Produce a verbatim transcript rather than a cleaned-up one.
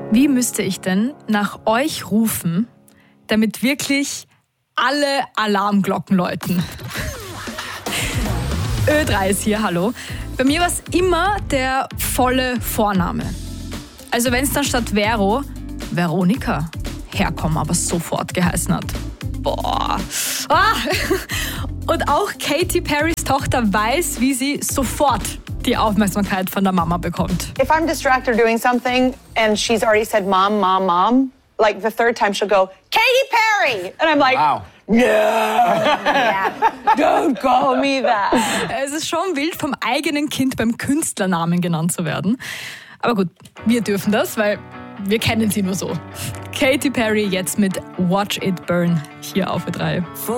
Wie müsste ich denn nach euch rufen, damit wirklich alle Alarmglocken läuten? Ö drei ist hier, hallo. Bei mir war es immer der volle Vorname. Also wenn es dann statt Vero Veronika herkommen, aber sofort geheißen hat. Boah. Ah. Und auch Katy Perrys Tochter weiß, wie sie sofort die Aufmerksamkeit von der Mama bekommt. If I'm distracted doing something and she's already said mom, mom, mom, like the third time she'll go, Katy Perry! And I'm like, wow. No, yeah, don't call me that. Es ist schon wild, vom eigenen Kind beim Künstlernamen genannt zu werden. Aber gut, wir dürfen das, weil wir kennen sie nur so. Katy Perry jetzt mit Watch It Burn hier auf Ö drei.